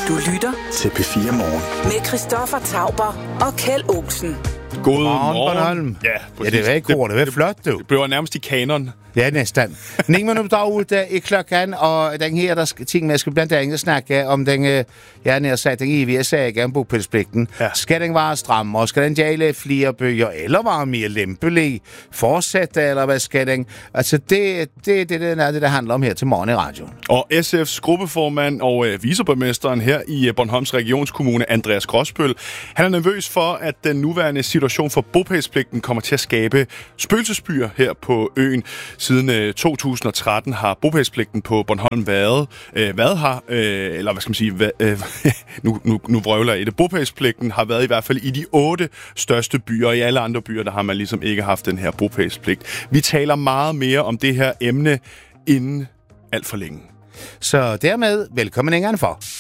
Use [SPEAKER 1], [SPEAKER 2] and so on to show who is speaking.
[SPEAKER 1] Du lytter
[SPEAKER 2] til P4 Morgen.
[SPEAKER 1] Med Christoffer Tauber og Kjeld Olsen.
[SPEAKER 3] God morgen.
[SPEAKER 4] Ja, det var ikke kort, det var flot, du.
[SPEAKER 3] Det blev nærmest i kanon.
[SPEAKER 4] Ja, næsten. 9 minutter ud i klokken, og den her der ting, man skal blandt andet snakke om den, nedsætning i VSA om bopælspligten. Ja. Skal den være stram, og skal den gælde flere bøger, eller være mere lempelig? Fortsætte, eller hvad skal den? Altså, det er det, der handler om her til morgen i radioen.
[SPEAKER 3] Og SF's gruppeformand og viceborgmesteren her i Bornholms Regionskommune, Andreas Gråsbøl, han er nervøs for, at den nuværende situation for bopælspligten kommer til at skabe spøgelsesbyer her på øen. Siden 2013 har bopælspligten på Bornholm været her, eller hvad skal man sige, nu vrøvler jeg i det. Bopælspligten har været i hvert fald i de 8 største byer, og i alle andre byer, der har man ligesom ikke haft den her bopælspligt. Vi taler meget mere om det her emne inden alt for længe.
[SPEAKER 4] Så dermed, velkommen en gang for.